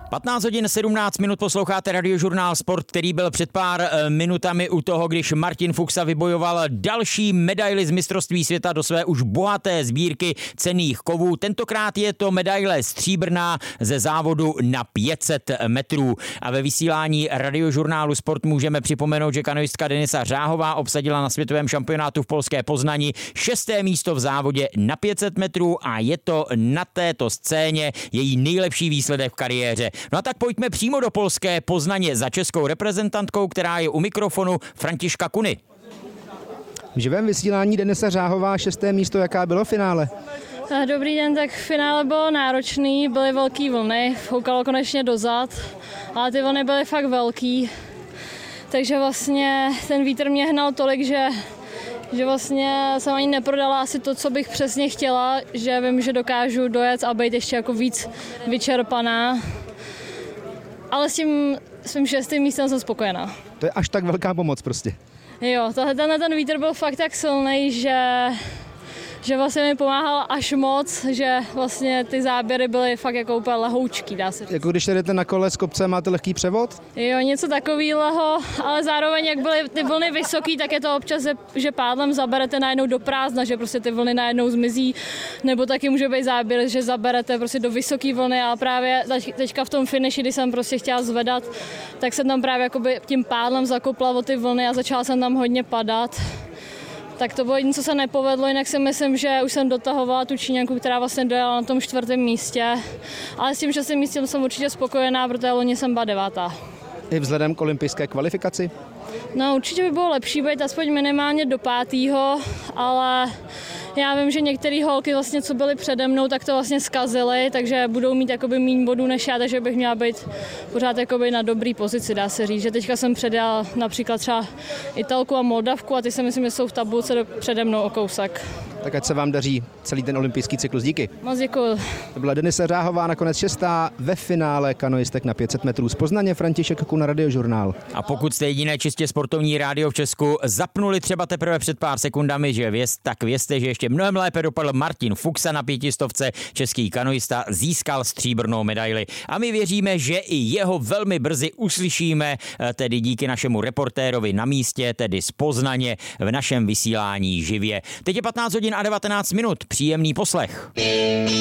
15 hodin 17 minut posloucháte Radiožurnál Sport, který byl před pár minutami u toho, když Martin Fuxa vybojoval další medaili z mistrovství světa do své už bohaté sbírky cenných kovů. Tentokrát je to medaile stříbrná ze závodu na 500 metrů. A ve vysílání Radiožurnálu Sport můžeme připomenout, že kanoistka Denisa Řáhová obsadila na světovém šampionátu v polské Poznani 6. místo v závodě na 500 metrů a je to na této scéně její nejlepší výsledek v kariéře. No a tak pojďme přímo do polské Poznaně za českou reprezentantkou, která je u mikrofonu, Františka Kuny. V živém vysílání Denisa Řáhová 6. místo, jaká bylo finále? Dobrý den, tak finále bylo náročný, byly velký vlny, foukalo konečně dozad, ale ty vlny byly fakt velký, takže vlastně ten vítr mě hnal tolik, že vlastně jsem ani neprodala asi to, co bych přesně chtěla, že vím, že dokážu dojet a být ještě jako víc vyčerpaná. Ale s tím svým 6. místem jsem spokojená. To je až tak velká pomoc prostě. Jo, ten vítr byl fakt tak silný, že vlastně mi pomáhal až moc, že vlastně ty záběry byly fakt jako úplně lehoučký, dá se říct. Jako když jedete na kole z kopce, máte lehký převod? Jo, něco takového, ale zároveň jak byly ty vlny vysoký, tak je to občas, že pádlem zaberete najednou do prázdna, že prostě ty vlny najednou zmizí, nebo taky může být záběr, že zaberete prostě do vysoké vlny a právě teďka v tom finiši, kdy jsem prostě chtěla zvedat, tak jsem tam právě jakoby tím pádlem zakopla o ty vlny a začala jsem tam hodně padat. Tak to bylo jediné, co se nepovedlo, jinak si myslím, že už jsem dotahovala tu Číňanku, která vlastně dojela na tom 4. místě. Ale s tím 6. místem jsem určitě spokojená, protože loni jsem byla 9. I vzhledem k olympijské kvalifikaci? No určitě by bylo lepší být aspoň minimálně do 5., ale já vím, že některé holky vlastně, co byly přede mnou, tak to vlastně zkazily, takže budou mít jakoby míň bodů než já, takže bych měla být pořád jakoby na dobrý pozici, dá se říct. Že teďka jsem předjela například třeba Italku a Moldavku a ty si myslím, že jsou v tabulce přede mnou o kousek. Tak ať se vám daří celý ten olympijský cyklus. Díky. Moc děkuju. To byla Denisa Řáhová, nakonec 6. ve finále kanoistek na 500 metrů z Poznaně. František Kuna, Radiožurnál. A pokud jste jediné čistě sportovní rádio v Česku zapnuli třeba teprve před pár sekundami, že tak vězte, že ještě mnohem lépe dopadl Martin Fuxa na 500, český kanoista získal stříbrnou medaili. A my věříme, že i jeho velmi brzy uslyšíme, tedy díky našemu reportérovi na místě, tedy z Poznaně v našem vysílání živě. Teď je 15 hodin a 19 minut. Příjemný poslech.